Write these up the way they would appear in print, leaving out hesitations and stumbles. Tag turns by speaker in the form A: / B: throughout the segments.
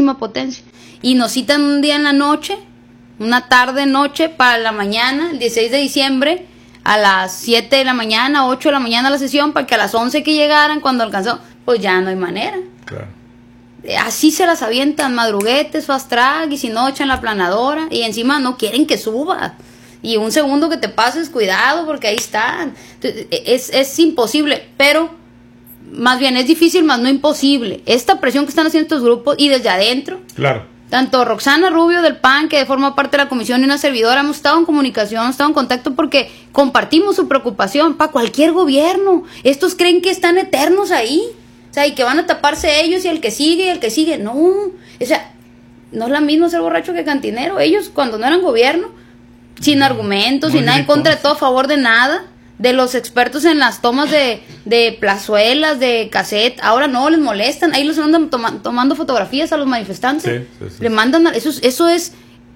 A: máxima potencia. Y nos citan un día en la noche, una tarde-noche para la mañana, el 16 de diciembre, a las 7 de la mañana, 8 de la mañana la sesión, para que a las 11 que llegaran, cuando alcanzó, pues ya no hay manera.
B: Claro.
A: Así se las avientan, madruguetes, fast track, y si no echan la planadora, y encima no quieren que suba. Y un segundo que te pases, cuidado, porque ahí están. Es imposible, pero más bien es difícil, más no imposible. Esta presión que están haciendo estos grupos, y desde adentro.
B: Claro.
A: Tanto Roxana Rubio del PAN, que forma parte de la comisión, y una servidora, hemos estado en comunicación, hemos estado en contacto porque compartimos su preocupación para cualquier gobierno. Estos creen que están eternos ahí, o sea, y que van a taparse ellos y el que sigue y el que sigue. No, o sea, no es lo mismo ser borracho que cantinero. Ellos, cuando no eran gobierno, sin argumentos, sin nada en contra de todo, a favor de nada, de los expertos en las tomas de plazuelas, de cassette, ahora no les molestan, ahí los andan tomando fotografías a los manifestantes, le mandan, eso es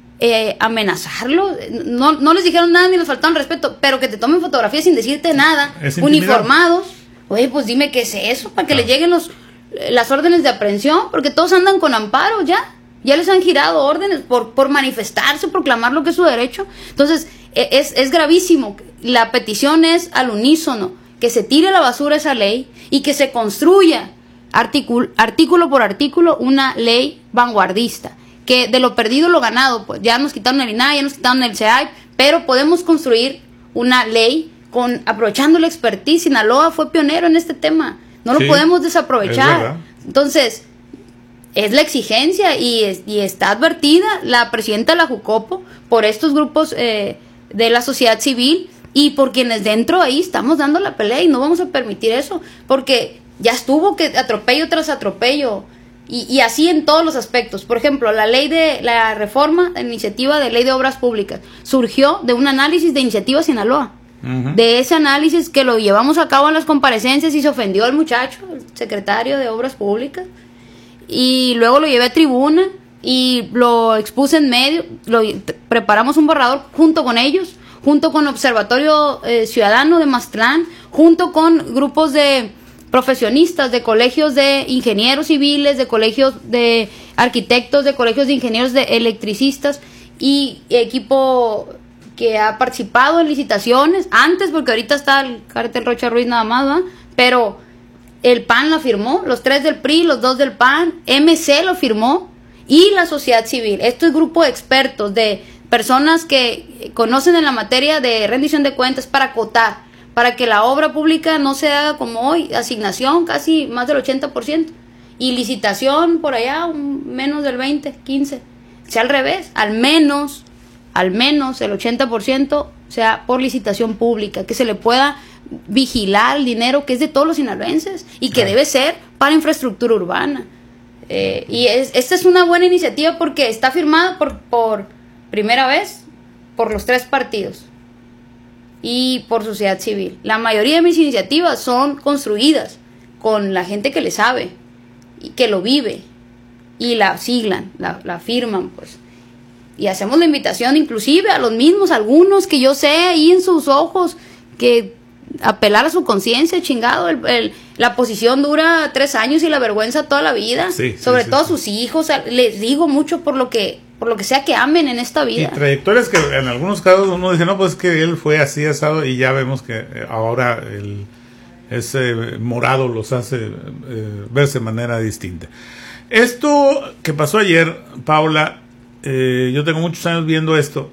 A: amenazarlo, no les dijeron nada ni les faltaron respeto, pero que te tomen fotografías sin decirte nada, uniformados, oye, pues dime qué es eso, para que les lleguen las órdenes de aprehensión, porque todos andan con amparo ya les han girado órdenes por manifestarse, por clamar lo que es su derecho. Entonces, es gravísimo. La petición es al unísono, que se tire a la basura esa ley y que se construya artículo por artículo una ley vanguardista, que de lo perdido lo ganado, pues ya nos quitaron el INAI, ya nos quitaron el CEAI, pero podemos construir una ley aprovechando la expertise. Sinaloa fue pionero en este tema, no lo podemos desaprovechar. Entonces, es la exigencia y está advertida la presidenta de la Jucopo por estos grupos de la sociedad civil y por quienes dentro ahí estamos dando la pelea, y no vamos a permitir eso, porque ya estuvo que atropello tras atropello, y así en todos los aspectos. Por ejemplo, la reforma, la iniciativa de ley de obras públicas, surgió de un análisis de Iniciativa Sinaloa. De ese análisis que lo llevamos a cabo en las comparecencias, y se ofendió el muchacho, el secretario de Obras Públicas, y luego lo llevé a tribuna y lo expuse en medio, preparamos un borrador junto con ellos, junto con Observatorio Ciudadano de Mazatlán, junto con grupos de profesionistas, de colegios de ingenieros civiles, de colegios de arquitectos, de colegios de ingenieros, de electricistas, y equipo que ha participado en licitaciones antes, porque ahorita está el Cártel Rocha Ruiz nada más, ¿va? Pero el PAN la firmó, los 3 del PRI, los 2 del PAN, MC lo firmó, y la sociedad civil. Esto es grupo de expertos, de personas que conocen en la materia de rendición de cuentas, para acotar, para que la obra pública no se haga como hoy, asignación casi más del 80%, y licitación por allá menos del 20-15%, sea al revés, al menos el 80% sea por licitación pública, que se le pueda vigilar el dinero que es de todos los sinaloenses y que debe ser para infraestructura urbana. Esta es una buena iniciativa porque está firmada por primera vez por los 3 partidos y por sociedad civil. La mayoría de mis iniciativas son construidas con la gente que le sabe y que lo vive, y la siglan, la firman, pues. Y hacemos la invitación inclusive a los mismos, algunos que yo sé ahí en sus ojos, que apelar a su conciencia, chingado, la posición dura 3 años y la vergüenza toda la vida, sobre todo sus hijos. Les digo mucho por lo que sea que amen en esta vida.
B: Y trayectorias que en algunos casos uno dice, no, pues que él fue así asado, y ya vemos que ahora ese morado los hace verse de manera distinta. Esto que pasó ayer, Paula, yo tengo muchos años viendo esto,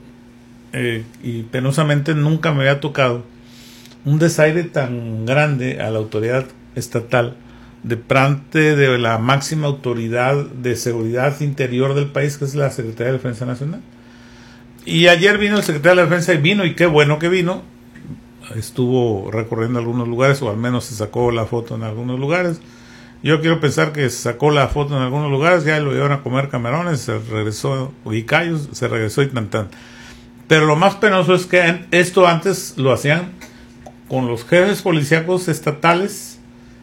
B: y penosamente nunca me había tocado un desaire tan grande a la autoridad estatal de parte de la máxima autoridad de seguridad interior del país, que es la Secretaría de Defensa Nacional. Y ayer vino el secretario de la Defensa, y qué bueno que vino. Estuvo recorriendo algunos lugares, o al menos se sacó la foto en algunos lugares. Yo quiero pensar que se sacó la foto en algunos lugares, ya lo llevaron a comer camarones, se regresó, y callos, se regresó y tan. Pero lo más penoso es que esto antes lo hacían con los jefes policíacos estatales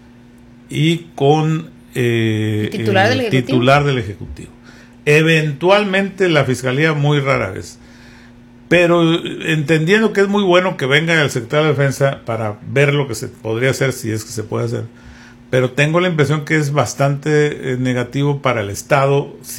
B: y con el titular del Ejecutivo. Eventualmente la Fiscalía, muy rara vez. Pero entendiendo que es muy bueno que venga el secretario de Defensa para ver lo que se podría hacer, si es que se puede hacer. Pero tengo la impresión que es bastante negativo para el Estado